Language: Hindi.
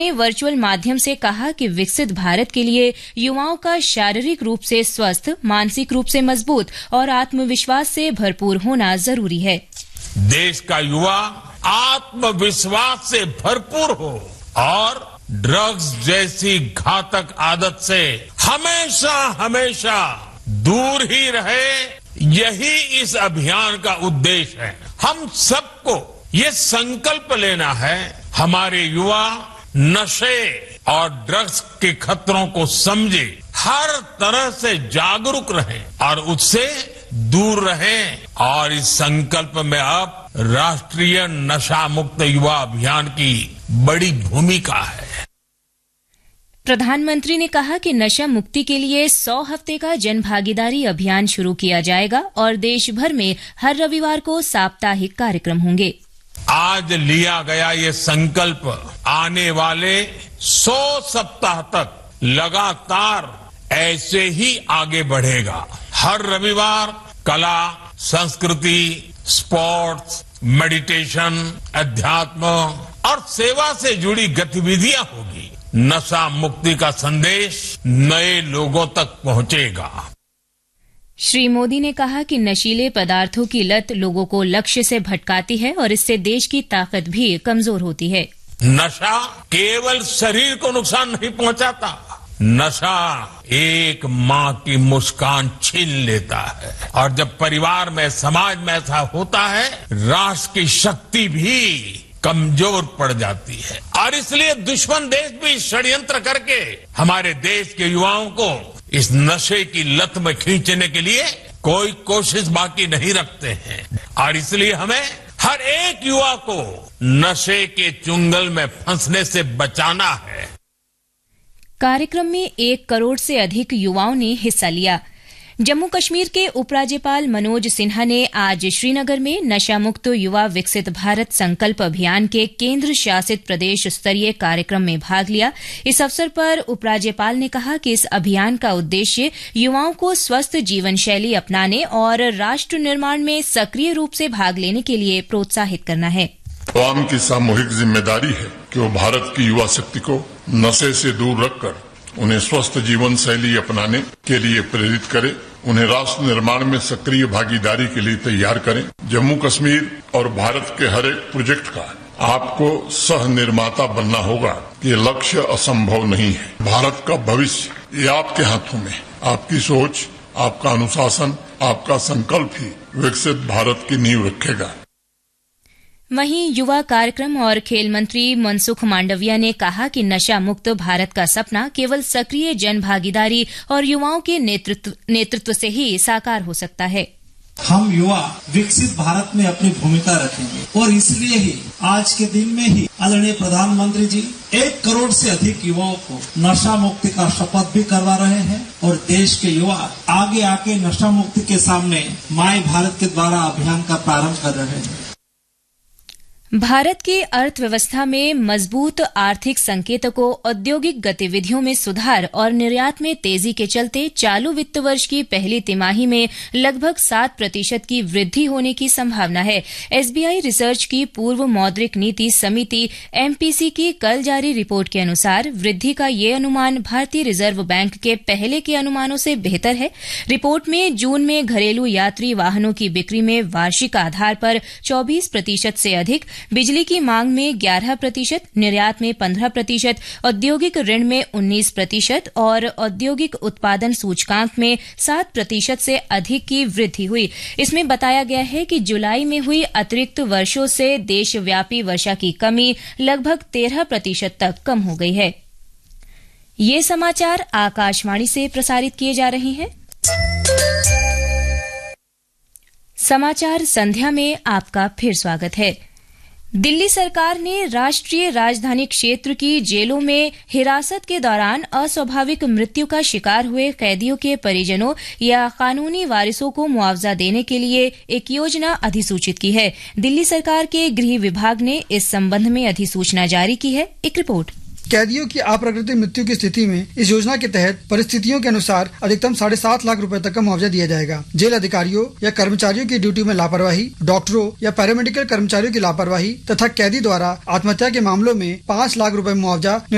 ने वर्चुअल माध्यम से कहा कि विकसित भारत के लिए युवाओं का शारीरिक रूप से स्वस्थ, मानसिक रूप से मजबूत और आत्मविश्वास से भरपूर होना जरूरी है। देश का युवा आत्मविश्वास से भरपूर हो और ड्रग्स जैसी घातक आदत से हमेशा हमेशा दूर ही रहे, यही इस अभियान का उद्देश्य है। हम सबको ये संकल्प लेना है, हमारे युवा नशे और ड्रग्स के खतरों को समझे, हर तरह से जागरूक रहें और उससे दूर रहें। और इस संकल्प में अब राष्ट्रीय नशा मुक्त युवा अभियान की बड़ी भूमिका है। प्रधानमंत्री ने कहा कि नशा मुक्ति के लिए 100 हफ्ते का जन भागीदारी अभियान शुरू किया जाएगा और देश भर में हर रविवार को साप्ताहिक कार्यक्रम होंगे। आज लिया गया ये संकल्प आने वाले 100 सप्ताह तक लगातार ऐसे ही आगे बढ़ेगा। हर रविवार कला, संस्कृति, स्पोर्ट्स, मेडिटेशन, अध्यात्म और सेवा से जुड़ी गतिविधियां होगी। नशा मुक्ति का संदेश नए लोगों तक पहुंचेगा। श्री मोदी ने कहा कि नशीले पदार्थों की लत लोगों को लक्ष्य से भटकाती है और इससे देश की ताकत भी कमजोर होती है। नशा केवल शरीर को नुकसान नहीं पहुंचाता, नशा एक माँ की मुस्कान छीन लेता है और जब परिवार में, समाज में ऐसा होता है, राष्ट्र की शक्ति भी कमजोर पड़ जाती है। और इसलिए दुश्मन देश भी षड्यंत्र करके हमारे देश के युवाओं को इस नशे की लत में खींचने के लिए कोई कोशिश बाकी नहीं रखते हैं। और इसलिए हमें हर एक युवा को नशे के चुंगल में फंसने से बचाना है। कार्यक्रम में 1 करोड़ से अधिक युवाओं ने हिस्सा लिया। जम्मू कश्मीर के उपराज्यपाल मनोज सिन्हा ने आज श्रीनगर में नशा मुक्त युवा विकसित भारत संकल्प अभियान के केंद्र शासित प्रदेश स्तरीय कार्यक्रम में भाग लिया। इस अवसर पर उपराज्यपाल ने कहा कि इस अभियान का उद्देश्य युवाओं को स्वस्थ जीवन शैली अपनाने और राष्ट्र निर्माण में सक्रिय रूप से भाग लेने के लिए प्रोत्साहित करना है। आवाम की सामूहिक जिम्मेदारी है कि वो भारत की युवा शक्ति को नशे से दूर रखकर उन्हें स्वस्थ जीवन शैली अपनाने के लिए प्रेरित करें, उन्हें राष्ट्र निर्माण में सक्रिय भागीदारी के लिए तैयार करें। जम्मू कश्मीर और भारत के हर एक प्रोजेक्ट का आपको सह निर्माता बनना होगा। ये लक्ष्य असंभव नहीं है। भारत का भविष्य ये आपके हाथों में। आपकी सोच, आपका अनुशासन, आपका संकल्प ही विकसित भारत की नींव रखेगा। वहीं युवा कार्यक्रम और खेल मंत्री मनसुख मांडविया ने कहा कि नशा मुक्त भारत का सपना केवल सक्रिय जन भागीदारी और युवाओं के नेतृत्व से ही साकार हो सकता है। हम युवा विकसित भारत में अपनी भूमिका रखेंगे और इसलिए ही आज के दिन में ही आदरणीय प्रधानमंत्री जी 1 करोड़ से अधिक युवाओं को नशा मुक्ति का शपथ भी करवा रहे हैं और देश के युवा आगे आके नशा मुक्ति के सामने माय भारत के द्वारा अभियान का प्रारंभ कर रहे हैं। भारत की अर्थव्यवस्था में मजबूत आर्थिक संकेतकों, औद्योगिक गतिविधियों में सुधार और निर्यात में तेजी के चलते चालू वित्त वर्ष की पहली तिमाही में लगभग 7% की वृद्धि होने की संभावना है। एसबीआई रिसर्च की पूर्व मौद्रिक नीति समिति एमपीसी की कल जारी रिपोर्ट के अनुसार वृद्धि का ये अनुमान भारतीय रिजर्व बैंक के पहले के अनुमानों से बेहतर है। रिपोर्ट में जून में घरेलू यात्री वाहनों की बिक्री में वार्षिक आधार पर 24% से अधिक, बिजली की मांग में 11%, निर्यात में 15%, औद्योगिक ऋण में 19% और औद्योगिक उत्पादन सूचकांक में 7% से अधिक की वृद्धि हुई। इसमें बताया गया है कि जुलाई में हुई अतिरिक्त वर्षों से देशव्यापी वर्षा की कमी लगभग 13% तक कम हो गई है। ये समाचार आकाशवाणी से प्रसारित किए जा रहे हैं। समाचार संध्या में आपका फिर स्वागत है। दिल्ली सरकार ने राष्ट्रीय राजधानी क्षेत्र की जेलों में हिरासत के दौरान अस्वाभाविक मृत्यु का शिकार हुए कैदियों के परिजनों या कानूनी वारिसों को मुआवजा देने के लिए एक योजना अधिसूचित की है। दिल्ली सरकार के गृह विभाग ने इस संबंध में अधिसूचना जारी की है। एक रिपोर्ट। कैदियों की अप्राकृतिक मृत्यु की स्थिति में इस योजना के तहत परिस्थितियों के अनुसार अधिकतम 7.5 लाख रुपए तक का मुआवजा दिया जाएगा। जेल अधिकारियों या कर्मचारियों की ड्यूटी में लापरवाही, डॉक्टरों या पैरामेडिकल कर्मचारियों की लापरवाही तथा कैदी द्वारा आत्महत्या के मामलों में 5 लाख रुपए मुआवजा